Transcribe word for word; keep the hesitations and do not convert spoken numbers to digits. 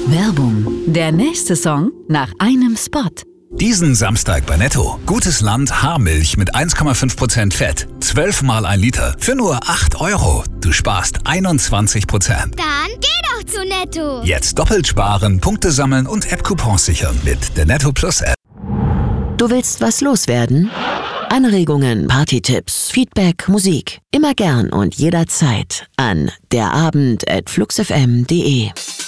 Werbung. Der nächste Song nach einem Spot. Diesen Samstag bei Netto. Gutes Land Haarmilch mit eins Komma fünf Prozent Fett. zwölf mal ein Liter für nur acht Euro. Du sparst einundzwanzig Prozent. Dann geh doch zu Netto. Jetzt doppelt sparen, Punkte sammeln und App-Coupons sichern mit der Netto Plus App. Du willst was loswerden? Anregungen, Partytipps, Feedback, Musik. Immer gern und jederzeit an derabend at fluxfm punkt de.